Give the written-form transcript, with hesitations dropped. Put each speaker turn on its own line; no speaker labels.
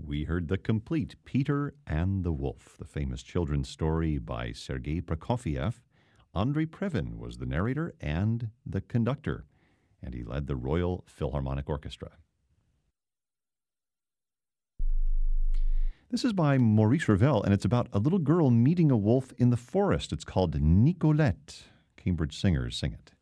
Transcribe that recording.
We heard the complete Peter and the Wolf, the famous children's story by Sergei Prokofiev. Andrei Previn was the narrator and the conductor, and he led the Royal Philharmonic Orchestra. This is by Maurice Ravel, and it's about a little girl meeting a wolf in the forest. It's called Nicolette. Cambridge Singers sing it.